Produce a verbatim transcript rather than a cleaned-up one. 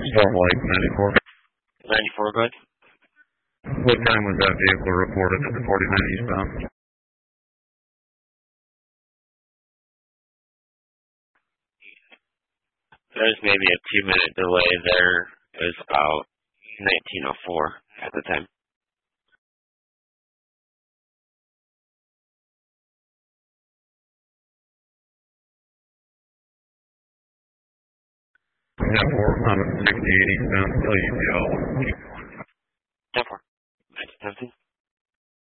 Storm Lake, ninety-four. ninety-four, go ahead. What time was that vehicle reported at the forty-nine eastbound? There's maybe a two-minute delay there. It was about nineteen oh four at the time. Yeah, four on sixty-eight eastbound, still U T L. ten four. nineteen seventeen.